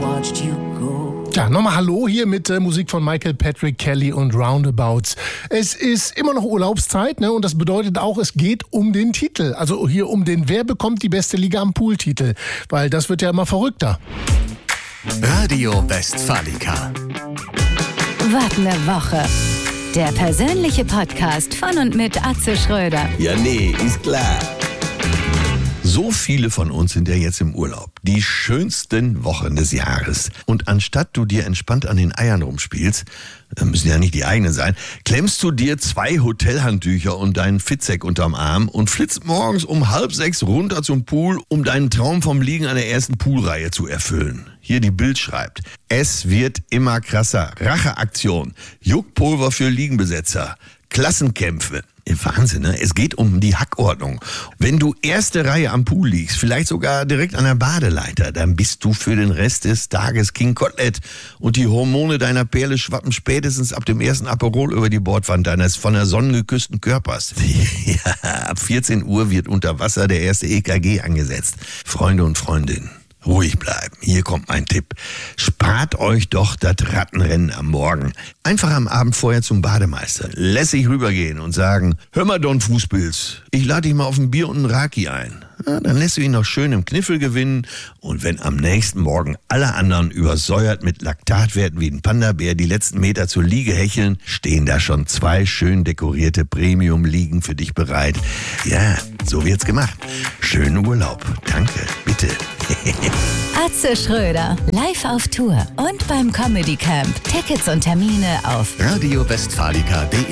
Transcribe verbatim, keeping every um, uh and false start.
watched you go. Ja, nochmal Hallo hier mit äh, Musik von Michael Patrick Kelly und Roundabouts. Es ist immer noch Urlaubszeit, ne? Und das bedeutet auch, es geht um den Titel. Also hier um den Wer bekommt die beste Liga am Pool-Titel. Weil das wird ja immer verrückter. Radio Westfalica. Wart ne Woche. Der persönliche Podcast von und mit Atze Schröder. Ja, nee, ist klar. So viele von uns sind ja jetzt im Urlaub. Die schönsten Wochen des Jahres. Und anstatt du dir entspannt an den Eiern rumspielst, müssen ja nicht die eigenen sein, klemmst du dir zwei Hotelhandtücher und deinen Fitzek unterm Arm und flitzt morgens um halb sechs runter zum Pool, um deinen Traum vom Liegen an der ersten Poolreihe zu erfüllen. Hier die Bild schreibt: Es wird immer krasser. Racheaktion. Juckpulver für Liegenbesetzer. Klassenkämpfe. Wahnsinn, ne? Es geht um die Hackordnung. Wenn du erste Reihe am Pool liegst, vielleicht sogar direkt an der Badeleiter, dann bist du für den Rest des Tages King Kotelett. Und die Hormone deiner Perle schwappen spätestens ab dem ersten Aperol über die Bordwand deines von der Sonne geküssten Körpers. Ja, ab vierzehn Uhr wird unter Wasser der erste E K G angesetzt. Freunde und Freundinnen, ruhig bleiben. Hier kommt mein Tipp. Spart euch doch das Rattenrennen am Morgen. Einfach am Abend vorher zum Bademeister. Lässig rübergehen und sagen: Hör mal, Don Fußpilz, ich lade dich mal auf ein Bier und einen Raki ein. Ja, dann lässt du ihn noch schön im Kniffel gewinnen. Und wenn am nächsten Morgen alle anderen übersäuert mit Laktatwerten wie ein Panda-Bär die letzten Meter zur Liege hecheln, stehen da schon zwei schön dekorierte Premium-Liegen für dich bereit. Ja, so wird's gemacht. Schönen Urlaub. Danke. Bitte. Atze Schröder, live auf Tour und beim Comedy Camp. Tickets und Termine auf Radio Westfalica punkt de